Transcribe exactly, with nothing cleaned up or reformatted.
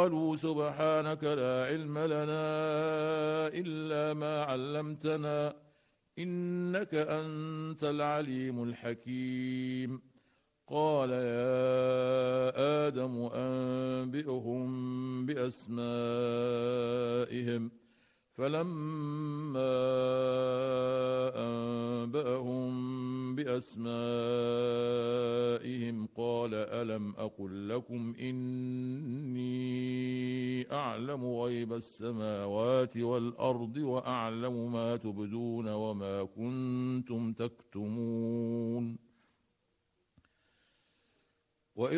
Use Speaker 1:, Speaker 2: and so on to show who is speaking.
Speaker 1: قالوا سبحانك لا علم لنا إلا ما علمتنا إنك أنت العليم الحكيم. قال يا آدم أنبئهم بأسمائهم فلما أنبأهم بأسمائهم قال ألم أقل لكم إني أعلم غيب السماوات والأرض وأعلم ما تبدون وما كنتم تكتمون.